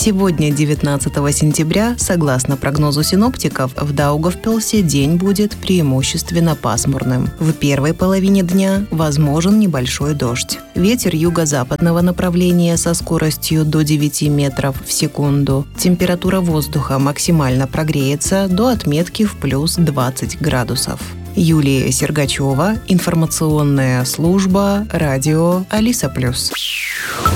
Сегодня, 19 сентября, согласно прогнозу синоптиков, в Даугавпилсе день будет преимущественно пасмурным. В первой половине дня возможен небольшой дождь. Ветер юго-западного направления со скоростью до 9 метров в секунду. Температура воздуха максимально прогреется до отметки в плюс 20 градусов. Юлия Сергачева, информационная служба, радио Алиса+.